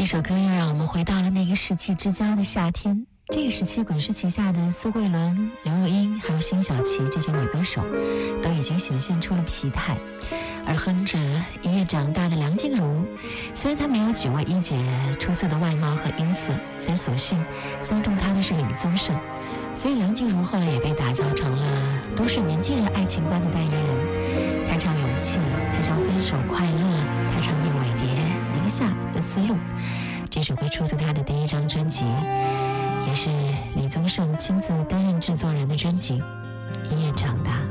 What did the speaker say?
这首歌又让我们回到了那个世纪之交的夏天。这个时期，滚石旗下的苏慧伦、刘若英还有辛晓琪这些女歌手都已经显现出了疲态，而哼着一夜长大的梁静茹，虽然她没有几位一姐出色的外貌和音色，但所幸相中她的是李宗盛，所以梁静茹后来也被打造成了都市年轻人爱情观的代言人。她唱勇气，她唱分手快乐，她唱燕尾蝶、宁夏和丝路。这首歌出自她的第一张专辑，也是李宗盛亲自担任制作人的专辑《一夜长大》。